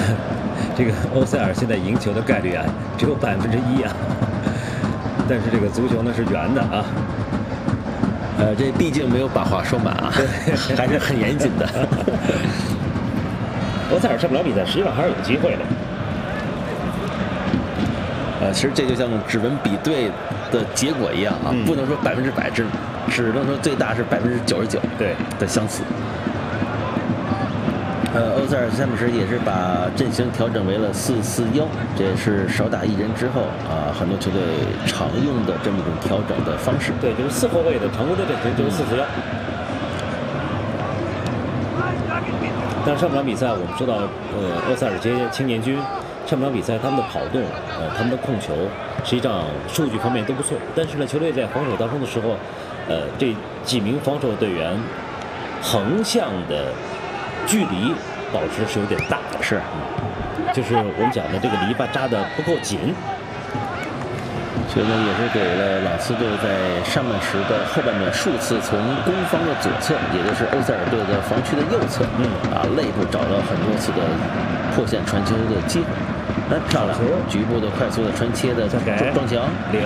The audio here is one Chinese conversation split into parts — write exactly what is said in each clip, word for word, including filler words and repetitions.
这个欧塞尔现在赢球的概率啊只有百分之一啊，但是这个足球呢是圆的啊。 呃，这毕竟没有把话说满啊，还是很严谨的。 欧塞尔上不了比赛，实际上还是有机会的。 呃，其实这就像指纹比对的结果一样啊， 嗯、 不能说百分之百，只只能说最大是百分之九十九对的相似。呃，欧塞尔詹姆斯也是把阵型调整为了四四一，这也是少打一人之后啊，很多球队常用的这么一种调整的方式。 对，就是四后卫的常规的阵型就是四四一。但是上半场比赛，我们说到呃，欧塞尔这些青年军，上半场比赛他们的跑动，呃，他们的控球，实际上数据方面都不错。但是呢，球队在防守当中的时候，呃，这几名防守队员横向的距离保持是有点大的， 是， 嗯，就是我们讲的这个篱笆扎的不够紧。 所以呢，也是给了朗斯队在上半时的后半段数次从攻方的左侧，也就是欧塞尔队的防区的右侧， 嗯， 啊，内部找到很多次的破线传球的机会。哎，漂亮！局部的快速的传切的撞墙， 零。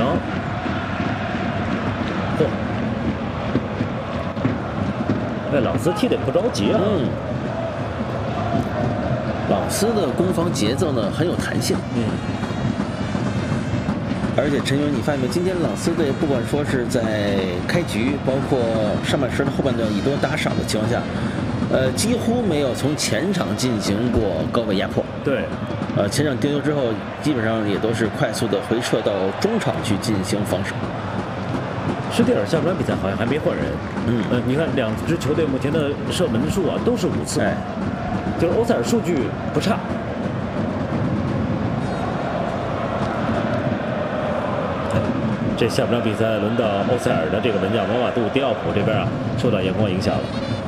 嚯！那朗斯踢得不着急啊。 嗯。朗斯的攻防节奏呢很有弹性。 嗯。 而且陈勇，你发现没有？今天朗斯队不管说是在开局，包括上半时的后半段以多打少的情况下，呃，几乎没有从前场进行过高位压迫。 对。 呃，前场丢球之后，基本上也都是快速的回撤到中场去进行防守。 施蒂尔下半场比赛好像还没换人。 嗯。 呃，你看两支球队目前的射门数啊都是五次。 哎。 就是欧塞尔数据不差。这下半场比赛轮到欧塞尔的这个门将罗马杜迪奥普这边啊，受到阳光影响了。